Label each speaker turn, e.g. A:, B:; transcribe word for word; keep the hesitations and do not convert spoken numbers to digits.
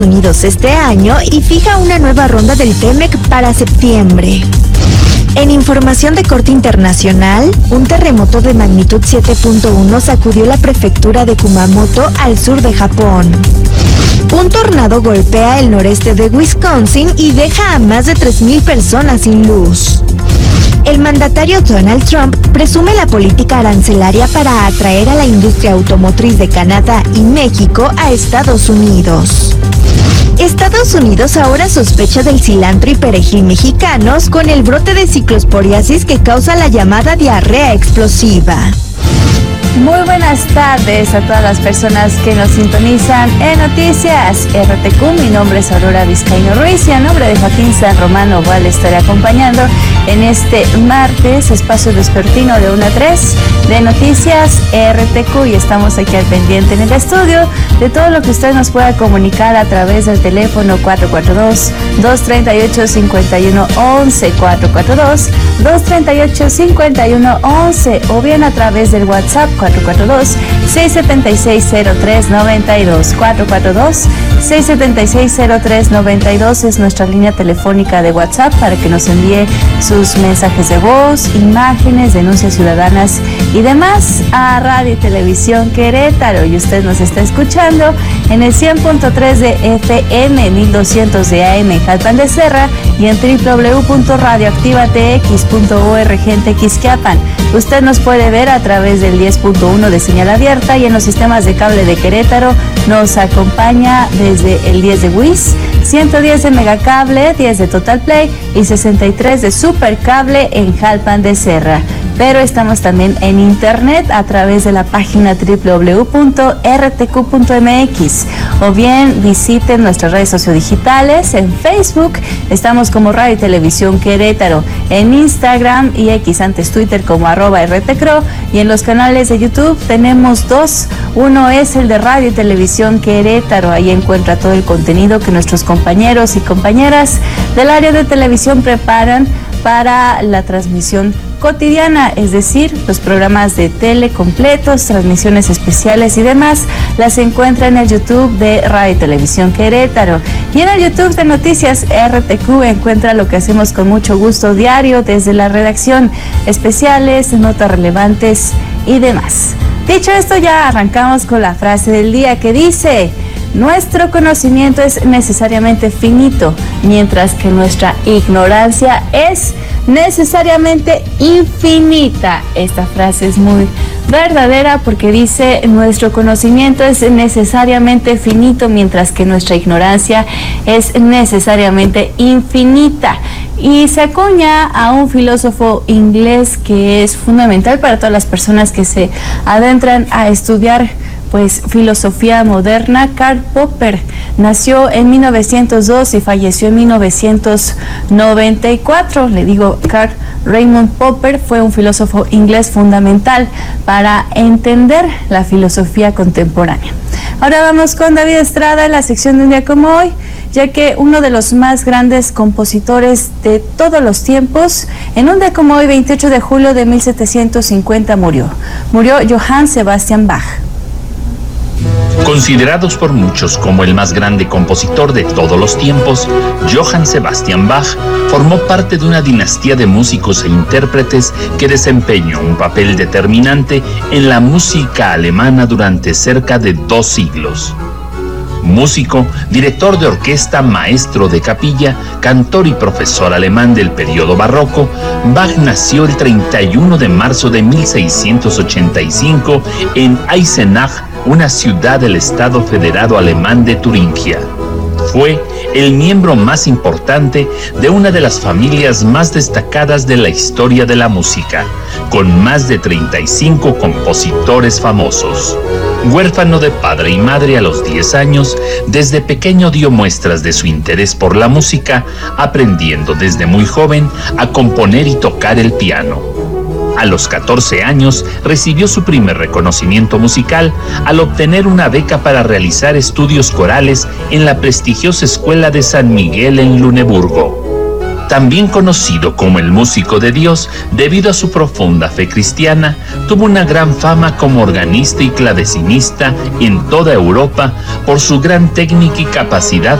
A: Unidos este año y fija una nueva ronda del TEMEC para septiembre. En información de corte internacional, un terremoto de magnitud siete punto uno sacudió la prefectura de Kumamoto al sur de Japón. Un tornado golpea el noreste de Wisconsin y deja a más de tres mil personas sin luz. El mandatario Donald Trump presume la política arancelaria para atraer a la industria automotriz de Canadá y México a Estados Unidos. Estados Unidos ahora sospecha del cilantro y perejil mexicanos con el brote de ciclosporiasis que causa la llamada diarrea explosiva.
B: Muy buenas tardes a todas las personas que nos sintonizan en Noticias R T Q. Mi nombre es Aurora Vizcaíno Ruiz y a nombre de Joaquín San Romano Val estaré acompañando en este martes, espacio vespertino de una a tres de Noticias R T Q, y estamos aquí al pendiente en el estudio de todo lo que usted nos pueda comunicar a través del teléfono cuatro cuatro dos, dos tres ocho, cinco uno uno, cuatro cuatro dos, dos tres ocho, cinco uno uno, o bien a través del WhatsApp cuatro cuatro dos, seis siete seis, cero tres nueve dos, cuatro cuatro dos, seis siete seis, cero tres nueve dos es nuestra línea telefónica de WhatsApp para que nos envíe sus mensajes de voz, imágenes, denuncias ciudadanas y demás a Radio y Televisión Querétaro. Y usted nos está escuchando en el cien punto tres de F M, mil doscientos de A M en Jalpan de Serra y en doble u doble u doble u punto radioactiva t x punto org en Tequisquiapan. Usted nos puede ver a través del diez punto uno de señal abierta y en los sistemas de cable de Querétaro nos acompaña desde el diez de WIS, ciento diez de Megacable, diez de Total Play y sesenta y tres de Supercable en Jalpan de Serra. Pero estamos también en internet a través de la página doble u doble u doble u punto r t q punto m x, o bien visiten nuestras redes sociodigitales. En Facebook estamos como Radio y Televisión Querétaro, en Instagram y X, antes Twitter, como arroba rtcro, y en los canales de YouTube tenemos dos. Uno es el de Radio y Televisión Querétaro. Ahí encuentra todo el contenido que nuestros compañeros y compañeras del área de televisión preparan para la transmisión cotidiana, es decir, los programas de tele completos, transmisiones especiales y demás, las encuentra en el YouTube de Radio y Televisión Querétaro. Y en el YouTube de Noticias R T Q encuentra lo que hacemos con mucho gusto diario desde la redacción, especiales, notas relevantes y demás. Dicho esto, ya arrancamos con la frase del día que dice: nuestro conocimiento es necesariamente finito, mientras que nuestra ignorancia es necesariamente infinita. Esta frase es muy verdadera porque dice: nuestro conocimiento es necesariamente finito, mientras que nuestra ignorancia es necesariamente infinita. Y se acuña a un filósofo inglés que es fundamental para todas las personas que se adentran a estudiar pues filosofía moderna. Karl Popper nació en mil novecientos dos y falleció en mil novecientos noventa y cuatro. Le digo, Karl Raymond Popper fue un filósofo inglés fundamental para entender la filosofía contemporánea. Ahora vamos con David Estrada en la sección de un día como hoy, ya que uno de los más grandes compositores de todos los tiempos, en un día como hoy, veintiocho de julio de mil setecientos cincuenta, murió. Murió Johann Sebastian Bach.
C: Considerados por muchos como el más grande compositor de todos los tiempos, Johann Sebastian Bach formó parte de una dinastía de músicos e intérpretes que desempeñó un papel determinante en la música alemana durante cerca de dos siglos. Músico, director de orquesta, maestro de capilla, cantor y profesor alemán del periodo barroco, Bach nació el treinta y uno de marzo de mil seiscientos ochenta y cinco en Eisenach, una ciudad del estado federado alemán de Turingia. Fue el miembro más importante de una de las familias más destacadas de la historia de la música, con más de treinta y cinco compositores famosos. Huérfano de padre y madre a los diez años, desde pequeño dio muestras de su interés por la música, aprendiendo desde muy joven a componer y tocar el piano. A los catorce años recibió su primer reconocimiento musical al obtener una beca para realizar estudios corales en la prestigiosa Escuela de San Miguel en Luneburgo. También conocido como el músico de Dios, debido a su profunda fe cristiana, tuvo una gran fama como organista y clavecinista en toda Europa por su gran técnica y capacidad